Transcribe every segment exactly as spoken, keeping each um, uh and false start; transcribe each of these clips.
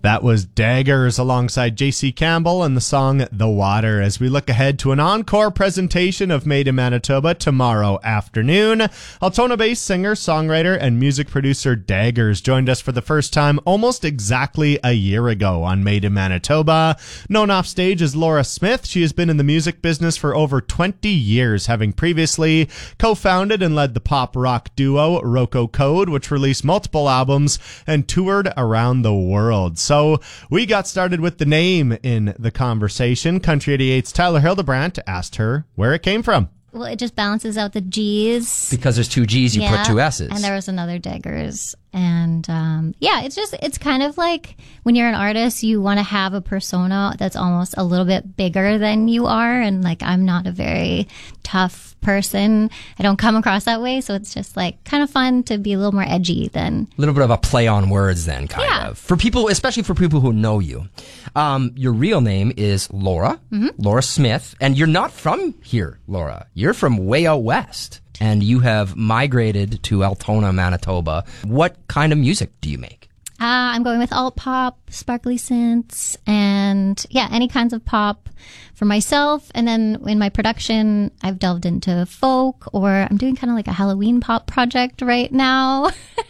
That was Daggers alongside J C Campbell and the song The Water, as we look ahead to an encore presentation of Made in Manitoba tomorrow afternoon. Altona-based singer, songwriter, and music producer Daggers joined us for the first time almost exactly a year ago on Made in Manitoba. Known off stage as Laura Smith, she has been in the music business for over twenty years, having previously co-founded and led the pop-rock duo Roko Code, which released multiple albums and toured around the world. So So we got started with the name in the conversation. Country eighty-eight's Tyler Hildebrandt asked her where it came from. Well, it just balances out the G's. Because there's two G's, you yeah, put two S's. And there was another Daggers. And um, yeah, it's just, it's kind of like when you're an artist, you want to have a persona that's almost a little bit bigger than you are. And like, I'm not a very tough person. I don't come across that way. So it's just like kind of fun to be a little more edgy than. A little bit of a play on words then, kind yeah. of. For people, especially for people who know you. Um, your real name is Laura, mm-hmm. Laura Smith. And you're not from here, Laura. You're from way out west. And you have migrated to Altona, Manitoba. What kind of music do you make? Uh, I'm going with alt pop, sparkly synths, and yeah, any kinds of pop for myself. And then in my production, I've delved into folk, or I'm doing kind of like a Halloween pop project right now.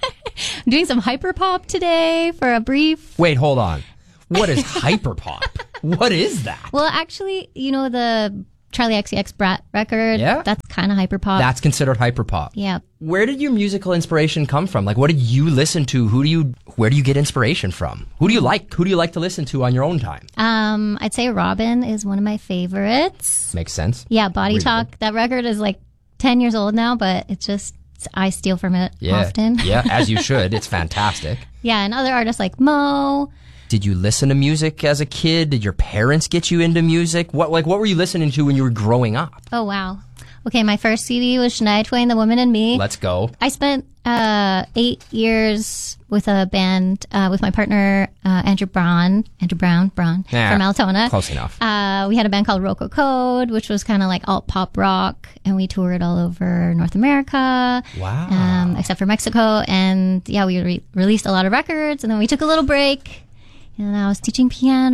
I'm doing some hyper pop today for a brief. Wait, hold on. What is hyper pop? What is that? Well, actually, you know, the Charlie X C X Brat record, yeah. that's kind of hyper pop. That's considered hyper pop. Yeah. Where did your musical inspiration come from? Like, what did you listen to? Who do you, where do you get inspiration from? Who do you like? Who do you like to listen to on your own time? Um, I'd say Robin is one of my favorites. Makes sense. Yeah, Body really Talk. good. That record is like ten years old now, but it's just, I steal from it yeah. often. Yeah, as you should. It's fantastic. Yeah, and other artists like Mo. Did you listen to music as a kid? Did your parents get you into music? What like what were you listening to when you were growing up? Oh, wow. Okay, my first C D was Shania Twain, The Woman in Me. Let's go. I spent uh, eight years with a band uh, with my partner, uh, Andrew Braun, Andrew Brown, Braun, yeah, from Altona. Close enough. Uh, we had a band called Roko Code, which was kind of like alt pop rock, and we toured all over North America. Wow. Um, except for Mexico. And yeah, we re- released a lot of records, and then we took a little break. And I was teaching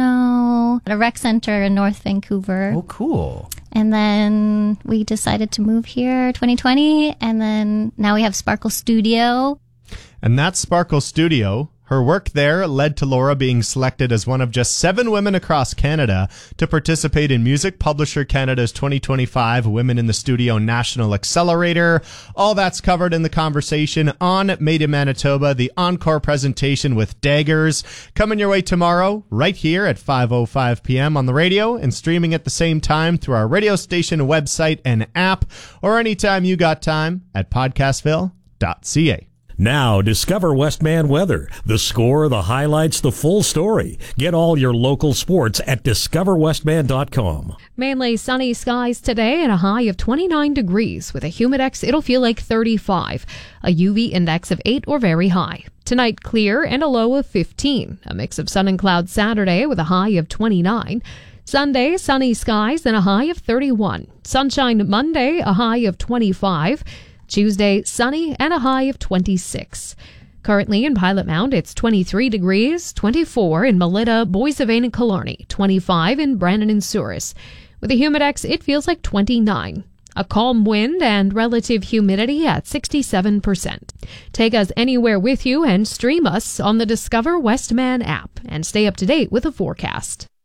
piano at a rec center in North Vancouver. Oh, cool. And then we decided to move here twenty twenty. And then now we have Sparkle Studio. And that Sparkle Studio, her work there led to Laura being selected as one of just seven women across Canada to participate in Music Publisher Canada's twenty twenty-five Women in the Studio National Accelerator. All that's covered in the conversation on Made in Manitoba, the encore presentation with Daggers, coming your way tomorrow right here at five oh five p.m. on the radio and streaming at the same time through our radio station website and app, or anytime you got time at podcastville dot c a. Now, discover Westman Weather. The score, the highlights, the full story. Get all your local sports at discover westman dot com. Mainly sunny skies today and a high of twenty-nine degrees. With a humidex, it'll feel like thirty-five. A U V index of eight or very high. Tonight, clear and a low of fifteen. A mix of sun and clouds Saturday with a high of twenty-nine. Sunday, sunny skies and a high of thirty-one. Sunshine Monday, a high of twenty-five. Tuesday, sunny and a high of twenty-six. Currently in Pilot Mound, it's twenty-three degrees, twenty-four in Melita, Boissevain and Killarney, twenty-five in Brandon and Souris. With a humidex, it feels like twenty-nine. A calm wind and relative humidity at sixty-seven percent. Take us anywhere with you and stream us on the Discover Westman app and stay up to date with the forecast.